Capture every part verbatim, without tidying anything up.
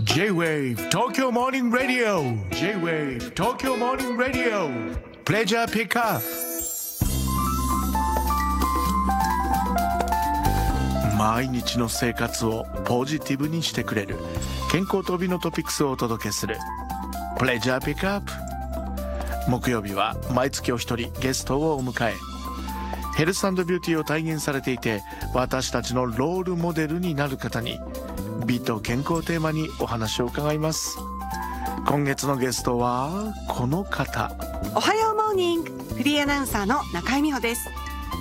J-Wave 東京モーニングラディオ J-Wave 東京モーニングラディオプレジャーピックアップ。毎日の生活をポジティブにしてくれる健康と美のトピックスをお届けするプレジャーピックアップ。木曜日は毎月お一人ゲストをお迎え、ヘルス&ビューティーを体現されていて私たちのロールモデルになる方に美と健康をテーマにお話を伺います。今月のゲストはこの方。 おはようモーニング、フリーアナウンサーの中井美穂です。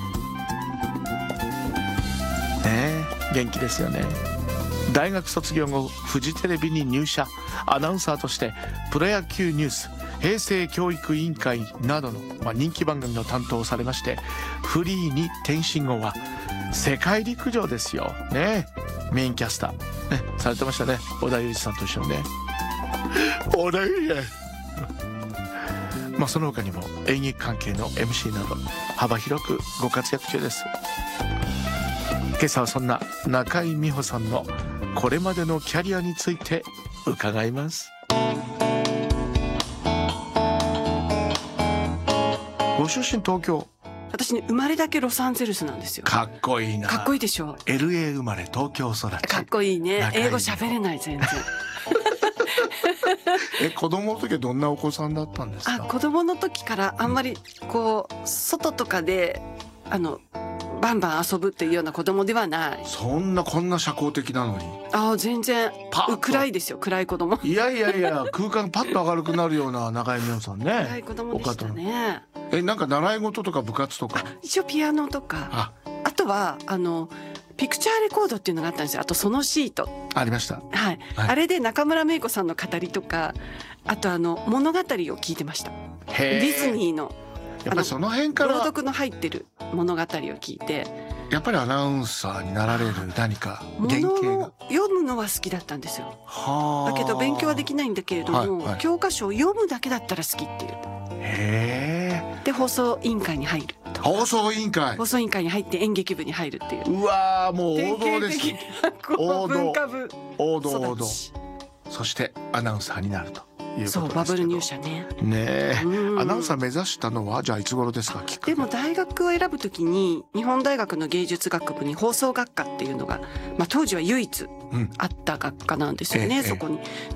ねえ、元気ですよね。大学卒業後フジテレビに入社、アナウンサーとしてプロ野球ニュース、平成教育委員会などの、まあ、人気番組の担当をされまして、フリーに転身後は世界陸上ですよね、メインキャスター、ね、されてましたね。織田裕二さんと一緒にね。織田裕二まあその他にも演劇関係の エムシー など幅広くご活躍中です。今朝はそんな中井美穂さんのこれまでのキャリアについて伺います。ご出身東京。 私ね、生まれだけロサンゼルスなんですよ。 かっこいいな。 かっこいいでしょ。 エルエー 生まれ東京育ち。 かっこいいね。英語喋れない全然。 え、子供の時はどんなお子さんだったんですか？ あ、子供の時からあんまりこう外とかであのバンバン遊ぶっていうような子供ではない。 そんなこんな社交的なのに。 あ、全然暗いですよ。暗い子供。 いやいやいや、空間パッと明るくなるような中井美穂さんね。 暗い子供でしたね。 え、なんか習い事とか部活とか。 一応ピアノとか、 あ, あとはあのピクチャーレコードっていうのがあったんですよ。あとそのシートありました、 はい、はい、あれで中村芽衣子さんの語りとか、あとあの物語を聞いてました。 へー、 ディズニーのやっぱりその辺から朗読の入ってる物語を聞いて、 やっぱりアナウンサーになられる何か原型が。 物を読むのは好きだったんですよ。 はだけど勉強はできないんだけれども、はいはい、教科書を読むだけだったら好きっていう。 へー。 で放送委員会に入ると。 放送委員会放送委員会に入って演劇部に入るっていう。 うわー、もう王道です。 王道、文化部王道王道。そしてアナウンサーになるということですけど。 そう、バブル入社ね。 ねえ、アナウンサー目指したのはじゃあいつ頃ですか？きっかけ。 でも大学を選ぶときに日本大学の芸術学部に放送学科っていうのが、まあ、当時は唯一あった学科なんですよね、 うん、 そこに。